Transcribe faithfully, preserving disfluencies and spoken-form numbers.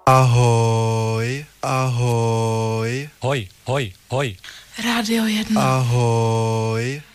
Ahoj, ahoj. Hoj, hoj, hoj. Rádio jedna. Ahoj.